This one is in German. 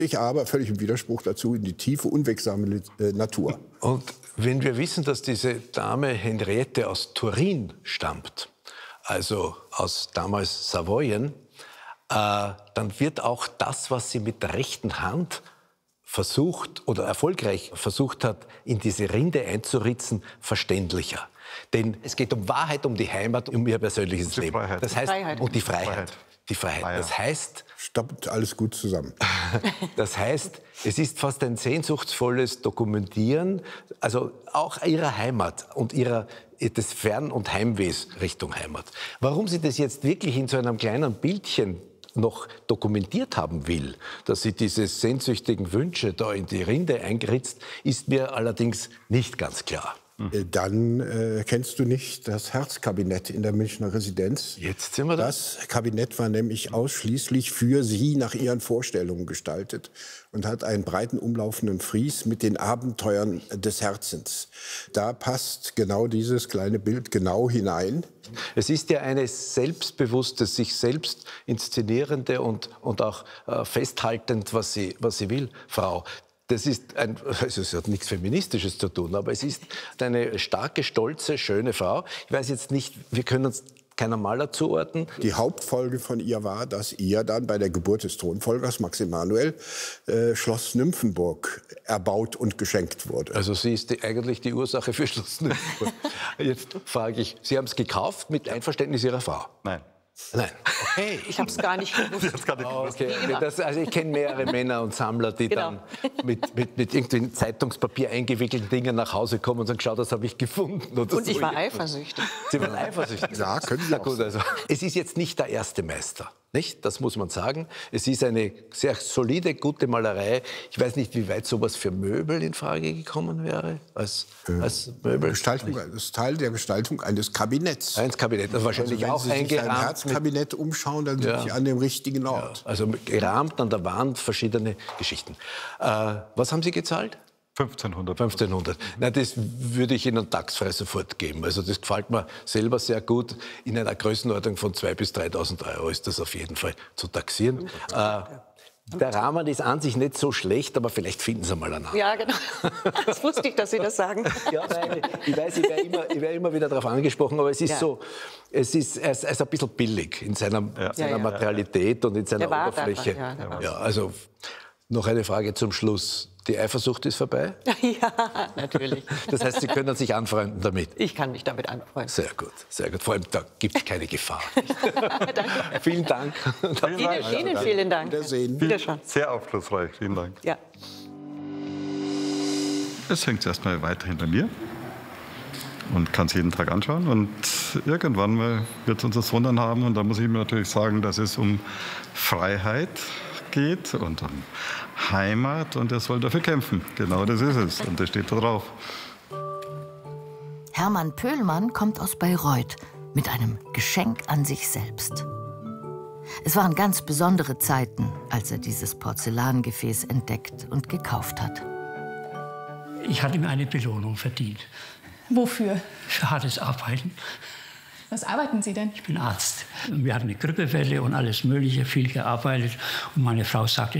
Ich aber völlig im Widerspruch dazu in die tiefe, unwegsame Natur. Und wenn wir wissen, dass diese Dame Henriette aus Turin stammt, also aus damals Savoyen, dann wird auch das, was sie mit der rechten Hand versucht oder erfolgreich versucht hat, in diese Rinde einzuritzen, verständlicher. Denn es geht um Wahrheit, um die Heimat, um ihr persönliches Leben. Freiheit. Das heißt, Freiheit. und die Freiheit. Die Freiheit. Das heißt, Stoppt alles gut zusammen. das heißt, es ist fast ein sehnsuchtsvolles Dokumentieren, also auch ihrer Heimat und des Fern- und Heimwehs Richtung Heimat. Warum sie das jetzt wirklich in so einem kleinen Bildchen noch dokumentiert haben will, dass sie diese sehnsüchtigen Wünsche da in die Rinde eingeritzt, ist mir allerdings nicht ganz klar. Dann kennst du nicht das Herzkabinett in der Münchner Residenz. Jetzt sind wir da. Das Kabinett war nämlich ausschließlich für sie nach ihren Vorstellungen gestaltet und hat einen breiten umlaufenden Fries mit den Abenteuern des Herzens. Da passt genau dieses kleine Bild genau hinein. Es ist ja eine selbstbewusste, sich selbst inszenierende und auch festhaltend, was sie will, Frau. Das es hat nichts Feministisches zu tun, aber es ist eine starke, stolze, schöne Frau. Ich weiß jetzt nicht, wir können uns keiner Maler zuordnen. Die Hauptfolge von ihr war, dass ihr dann bei der Geburt des Thronfolgers Max Emanuel Schloss Nymphenburg erbaut und geschenkt wurde. Also sie ist eigentlich die Ursache für Schloss Nymphenburg. Jetzt frage ich, Sie haben es gekauft mit Einverständnis Ihrer Frau? Nein. Nein, okay. Ich habe es gar nicht gewusst. Okay. Also ich kenne mehrere Männer und Sammler, die dann mit irgendwie Zeitungspapier eingewickelten Dingen nach Hause kommen und sagen, schau, das habe ich gefunden. Oder Und so. ich war eifersüchtig. Sie waren eifersüchtig? Ja, können Sie auch. Gut, also. Es ist jetzt nicht der erste Meister, nicht? Das muss man sagen. Es ist eine sehr solide, gute Malerei. Ich weiß nicht, wie weit sowas für Möbel in Frage gekommen wäre. Als Möbel. Gestaltung, das ist Teil der Gestaltung eines Kabinetts. Eins Kabinett, das wahrscheinlich Also auch wenn Sie sich ein eingerahmt. Herzkabinett umschauen, dann sind Sie an dem richtigen Ort. Ja, also gerahmt an der Wand verschiedene Geschichten. Was haben Sie gezahlt? 1500. 1500. Na, das würde ich Ihnen taxfrei sofort geben. Also das gefällt mir selber sehr gut. In einer Größenordnung von 2.000 bis 3.000 Euro ist das auf jeden Fall zu taxieren. Der Rahmen ist an sich nicht so schlecht, aber vielleicht finden Sie mal einen. Ja, genau. Das wusste ich, dass Sie das sagen. Ja, nein, ich weiß, ich werde immer wieder darauf angesprochen, aber es ist so, er ist ein bisschen billig in seiner Materialität und in seiner Oberfläche. Ja, also noch eine Frage zum Schluss. Die Eifersucht ist vorbei? Ja, natürlich. Das heißt, Sie können sich anfreunden damit? Ich kann mich damit anfreunden. Sehr gut, sehr gut. Vor allem, da gibt es keine Gefahr. Danke. Vielen Dank. Ihnen vielen Dank. Wiedersehen. Wiederschauen. Sehr aufschlussreich. Vielen Dank. Ja. Es hängt erstmal weiter hinter mir und kann es jeden Tag anschauen. Und irgendwann mal wird es uns das Wundern haben. Und da muss ich mir natürlich sagen, dass es um Freiheit geht und um Heimat. Und er soll dafür kämpfen. Genau das ist es. Und das steht da drauf. Hermann Pöhlmann kommt aus Bayreuth mit einem Geschenk an sich selbst. Es waren ganz besondere Zeiten, als er dieses Porzellangefäß entdeckt und gekauft hat. Ich hatte mir eine Belohnung verdient. Wofür? Für hartes Arbeiten. Was arbeiten Sie denn? Ich bin Arzt. Wir hatten eine Grippewelle und alles Mögliche, viel gearbeitet. Und meine Frau sagte,